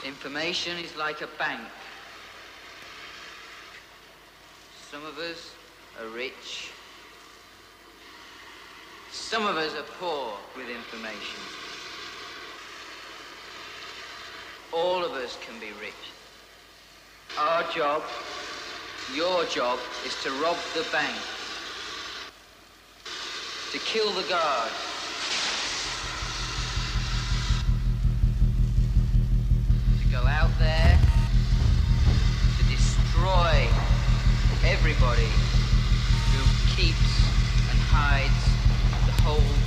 Information is like a bank. Some of us are rich. Some of us are poor with information. All of us can be rich. Our job, your job, is to rob the bank, to kill the guard, to go out there, to destroy everybody who keeps and hides the whole